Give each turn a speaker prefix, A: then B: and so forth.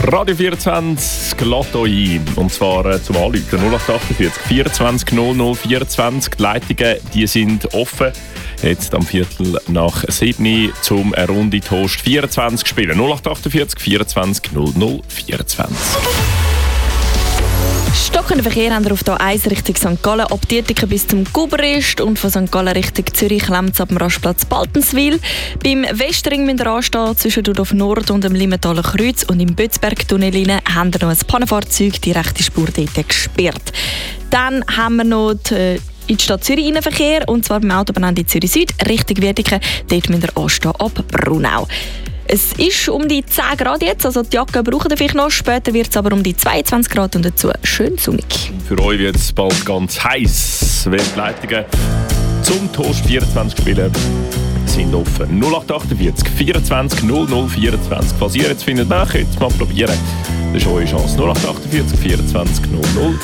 A: Radio 24 lädt euch ein, und zwar zum Anrufen 0848 24 00 24. Die Leitungen die sind offen. Jetzt am 6:15 zum eine Runde Toast 24 spielen. 0848 24 00 24.
B: Stockender Verkehr haben wir auf A1 Richtung St. Gallen, ab Dietiken bis zum Guberist und von St. Gallen Richtung Zürich klemmt es ab dem Rastplatz Baltenswil. Beim Westring müsst ihr anstehen, zwischen Dudorf Nord und dem Limentaler Kreuz, und im Bötzberg-Tunnel haben wir noch ein Pannenfahrzeug, die rechte Spur dort gesperrt. Dann haben wir noch in die Stadt Zürich Innenverkehr, und zwar beim Autobahnende Zürich Süd Richtung Wiedeken. Dort müsst ihr anstehen ab Brunau. Es ist um die 10 Grad jetzt, also die Jacke brauchen wir vielleicht noch. Später wird es aber um die 22 Grad und dazu schön sonnig.
A: Für euch wird es bald ganz heiß, wenn die Leitungen zum Toast 24 spielen sind offen. 0848 24 00 24. Falls ihr jetzt findet, könnt ihr es mal probieren. Das ist eure Chance. 0848 24 00